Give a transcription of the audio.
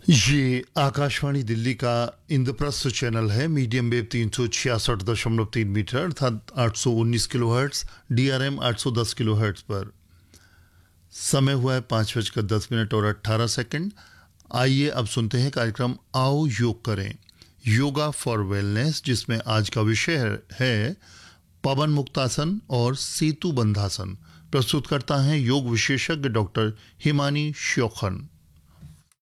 ये आकाशवाणी दिल्ली का इंद्रप्रस्थ चैनल है। मीडियम वेव 366.3 मीटर अर्थात 819 किलोहर्ट्ज, डीआरएम 810 किलोहर्ट्ज पर। समय हुआ है 5:10 और 18 सेकंड। आइए अब सुनते हैं कार्यक्रम आओ योग करें, योगा फॉर वेलनेस, जिसमें आज का विषय है पवन मुक्तासन और सेतु बंधासन। प्रस्तुत करता है योग विशेषज्ञ डॉक्टर हिमानी श्योखन।